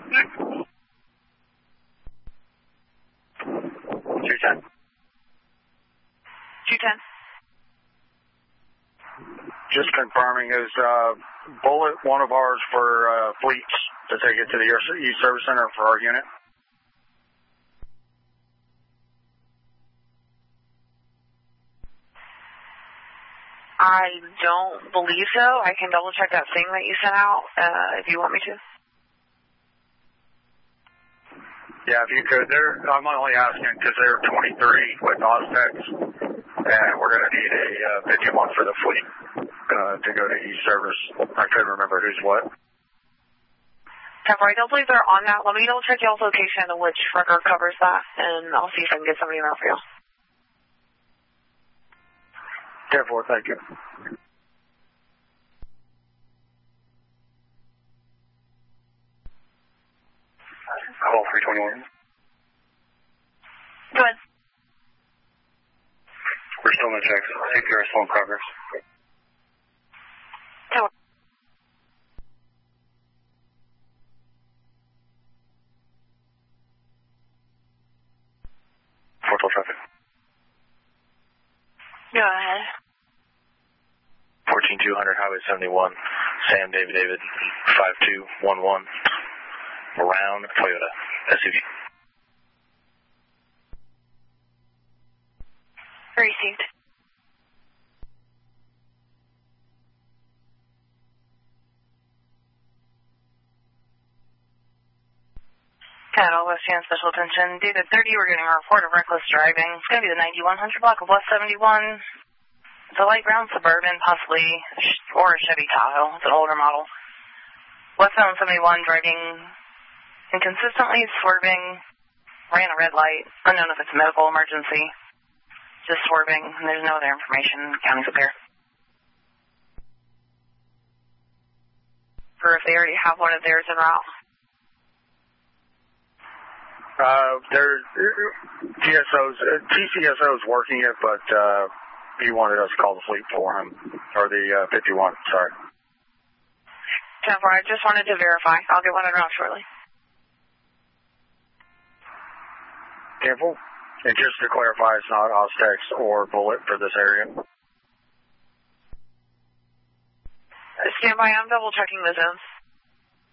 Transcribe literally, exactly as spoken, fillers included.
two ten. two ten. Just confirming, is uh, Bullet one of ours for uh, fleets to take it to the East Service Center for our unit? I don't believe so. I can double check that thing that you sent out uh, if you want me to. Yeah, if you could. They're, I'm only asking because they're twenty-three with Ostex, and we're going to need a uh, fifty-one for the fleet uh, to go to East Service. I couldn't remember who's what. Temper, I don't believe they're on that. Let me double check y'all's location and which record covers that, and I'll see if I can get somebody around for you. ten four, thank you. Call three twenty-one. Go ahead. We're still in the checks. C P R is still in progress. Tower. four twelve traffic. Go ahead. fourteen two hundred Highway seventy-one, Sam David David, five two one one, around Toyota, S U V. Received. Cattle, West Hand Special Attention. David thirty, we're getting a report of reckless driving. It's going to be the ninety-one hundred block of West seventy-one. It's a light brown Suburban, possibly, or a Chevy Tahoe. It's an older model. Westbound seventy-one, driving inconsistently, swerving, ran a red light. Unknown if it's a medical emergency. Just swerving, and there's no other information. County's up here. For if they already have one of theirs en route. Uh, there, T S O's, uh, T C S O is working it, but uh, he wanted us to call the fleet for him, or the uh, fifty-one, sorry. ten four, I just wanted to verify. I'll get one around shortly. Careful. And just to clarify, it's not Ostex or Bullet for this area. Stand by, I'm double checking the zones.